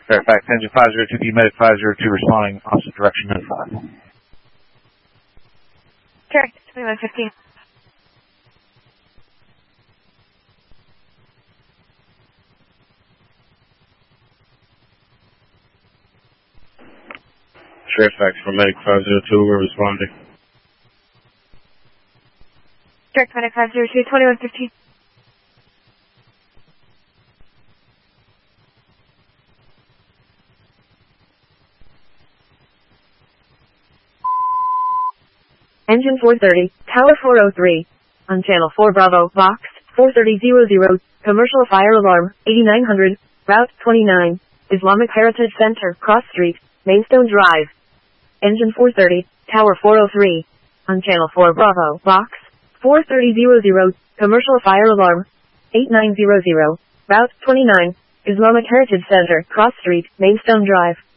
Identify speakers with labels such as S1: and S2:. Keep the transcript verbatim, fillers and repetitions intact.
S1: Fairfax, engine five zero two, Medic five zero two responding, opposite direction of five.
S2: Correct, twenty-one fifteen.
S3: Fairfax from Medic five zero two, we're responding.
S2: Correct, Medic five zero two, twenty-one fifteen.
S4: Engine four thirty, Tower four oh three. On Channel four Bravo, Box, four thirty hundred, Commercial Fire Alarm, eighty-nine hundred, Route twenty-nine, Islamic Heritage Center, Cross Street, Mainstone Drive. Engine four thirty, Tower four oh three. On Channel four Bravo, Box, four thirty hundred, Commercial Fire Alarm, eighty-nine hundred, Route twenty-nine, Islamic Heritage Center, Cross Street, Mainstone Drive.